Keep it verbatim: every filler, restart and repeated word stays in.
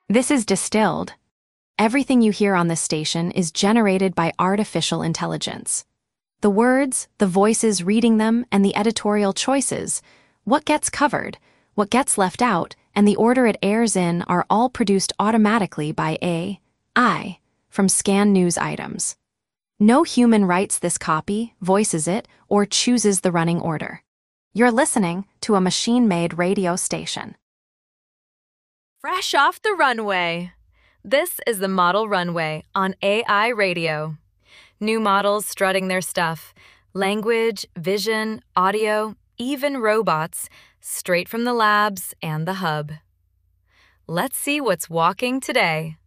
This is Distilled. Everything you hear on this station is generated by artificial intelligence. The words, the voices reading them, and the editorial choices, what gets covered, what gets left out, and the order it airs in are all produced automatically by A I from Scan News items. No human writes this copy, voices it, or chooses the running order. You're listening to a machine-made radio station. Fresh off the runway. This is the Model Runway on A I Radio. New models strutting their stuff. Language, vision, audio, even robots, straight from the labs and the hub. Let's see what's walking today.